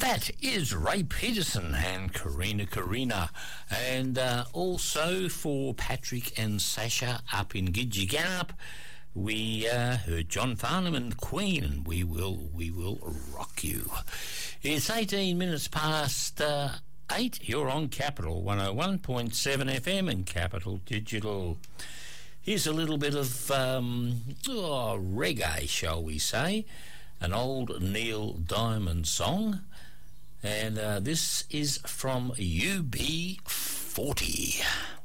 That is Ray Peterson and Karina. And also for Patrick and Sasha up in Gidgegannup, we heard John Farnham and Queen, and we will rock you. It's 18 minutes past 8. You're on Capital 101.7 FM and Capital Digital. Here's a little bit of reggae, shall we say, an old Neil Diamond song, and this is from UB40.